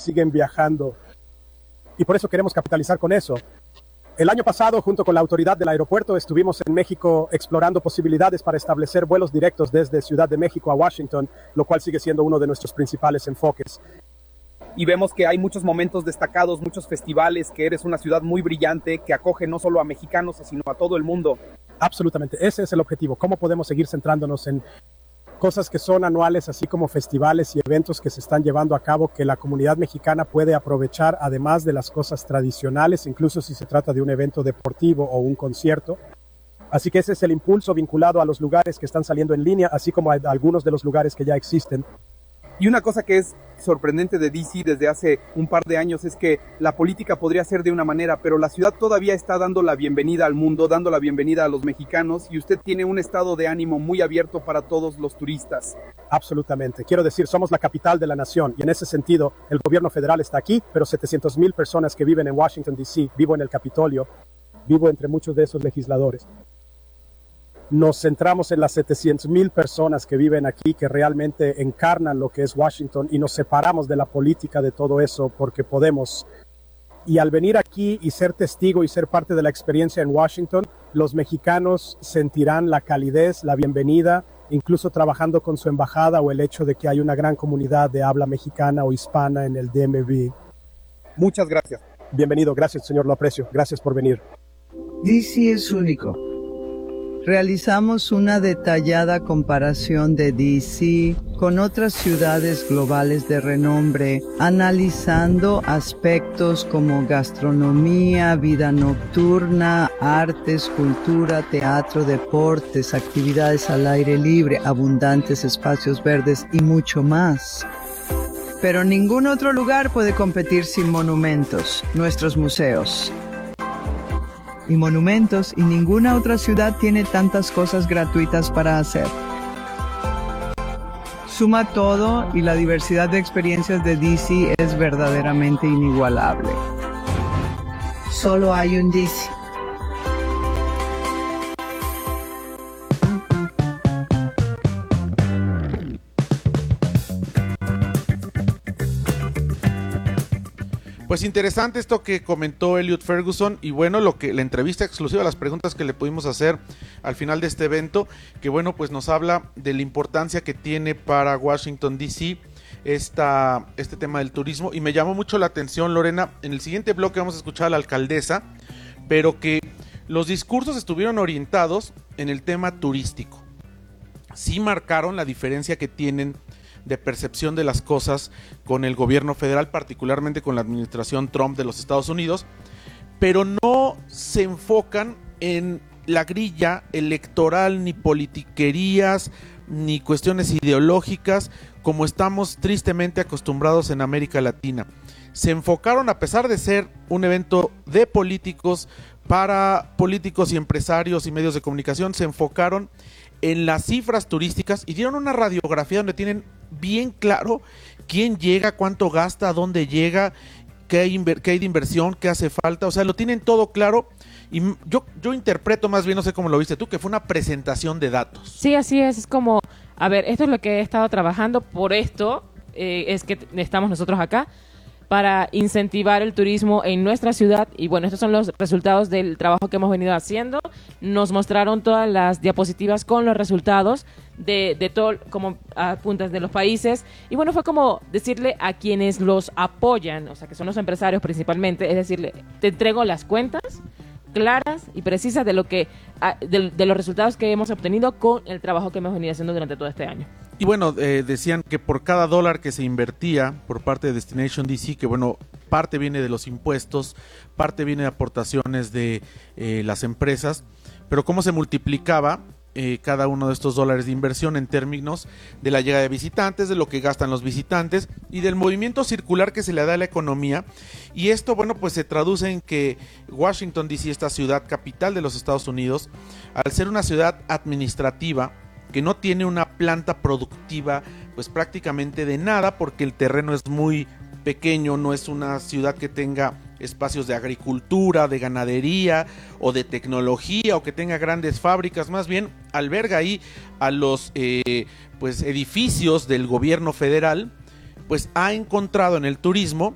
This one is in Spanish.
siguen viajando. Y por eso queremos capitalizar con eso. El año pasado, junto con la autoridad del aeropuerto, estuvimos en México explorando posibilidades para establecer vuelos directos desde Ciudad de México a Washington, lo cual sigue siendo uno de nuestros principales enfoques. Y vemos que hay muchos momentos destacados, muchos festivales, que eres una ciudad muy brillante, que acoge no solo a mexicanos, sino a todo el mundo. Absolutamente, ese es el objetivo. ¿Cómo podemos seguir centrándonos en cosas que son anuales, así como festivales y eventos que se están llevando a cabo que la comunidad mexicana puede aprovechar, además de las cosas tradicionales, incluso si se trata de un evento deportivo o un concierto? Así que ese es el impulso vinculado a los lugares que están saliendo en línea, así como a algunos de los lugares que ya existen. Y una cosa que es sorprendente de DC desde hace un par de años es que la política podría ser de una manera, pero la ciudad todavía está dando la bienvenida al mundo, dando la bienvenida a los mexicanos, y usted tiene un estado de ánimo muy abierto para todos los turistas. Absolutamente. Quiero decir, somos la capital de la nación, y en ese sentido el gobierno federal está aquí, pero 700,000 personas que viven en Washington, D.C., vivo en el Capitolio, vivo entre muchos de esos legisladores. Nos centramos en las 700,000 personas que viven aquí, que realmente encarnan lo que es Washington, y nos separamos de la política de todo eso porque podemos. Y al venir aquí y ser testigo y ser parte de la experiencia en Washington, los mexicanos sentirán la calidez, la bienvenida, incluso trabajando con su embajada, o el hecho de que hay una gran comunidad de habla mexicana o hispana en el DMV. Muchas gracias. Bienvenido, gracias señor, lo aprecio, gracias por venir. DC es único. Realizamos una detallada comparación de DC con otras ciudades globales de renombre, analizando aspectos como gastronomía, vida nocturna, artes, cultura, teatro, deportes, actividades al aire libre, abundantes espacios verdes y mucho más. Pero ningún otro lugar puede competir sin monumentos, nuestros museos. Y monumentos, y ninguna otra ciudad tiene tantas cosas gratuitas para hacer. Suma todo y la diversidad de experiencias de DC es verdaderamente inigualable. Solo hay un DC. Pues interesante esto que comentó Elliot Ferguson, y bueno, la entrevista exclusiva, las preguntas que le pudimos hacer al final de este evento, que bueno, pues nos habla de la importancia que tiene para Washington DC este tema del turismo. Y me llamó mucho la atención, Lorena, en el siguiente bloque vamos a escuchar a la alcaldesa, pero que los discursos estuvieron orientados en el tema turístico. Sí marcaron la diferencia que tienen de percepción de las cosas con el gobierno federal, particularmente con la administración Trump de los Estados Unidos, pero no se enfocan en la grilla electoral, ni politiquerías, ni cuestiones ideológicas, como estamos tristemente acostumbrados en América Latina. Se enfocaron, a pesar de ser un evento de políticos, para políticos y empresarios y medios de comunicación, se enfocaron en las cifras turísticas y dieron una radiografía donde tienen bien claro quién llega, cuánto gasta, a dónde llega, qué hay de inversión, qué hace falta. O sea, lo tienen todo claro, y yo interpreto, más bien, no sé cómo lo viste tú, que fue una presentación de datos. Sí, así es como, a ver, esto es lo que he estado trabajando, por esto es que estamos nosotros acá, para incentivar el turismo en nuestra ciudad. Y bueno, estos son los resultados del trabajo que hemos venido haciendo. Nos mostraron todas las diapositivas con los resultados de todo, como puntas de los países. Y bueno, fue como decirle a quienes los apoyan, o sea, que son los empresarios principalmente, es decirle, te entrego las cuentas claras y precisas de lo que de los resultados que hemos obtenido con el trabajo que hemos venido haciendo durante todo este año. Y bueno, decían que por cada dólar que se invertía por parte de Destination DC, que bueno, parte viene de los impuestos, parte viene de aportaciones de las empresas, pero cómo se multiplicaba cada uno de estos dólares de inversión en términos de la llegada de visitantes, de lo que gastan los visitantes y del movimiento circular que se le da a la economía. Y esto, bueno, pues se traduce en que Washington DC, esta ciudad capital de los Estados Unidos, al ser una ciudad administrativa que no tiene una planta productiva pues prácticamente de nada, porque el terreno es muy pequeño, no es una ciudad que tenga espacios de agricultura, de ganadería o de tecnología, o que tenga grandes fábricas, más bien alberga ahí a los pues edificios del gobierno federal. Pues ha encontrado en el turismo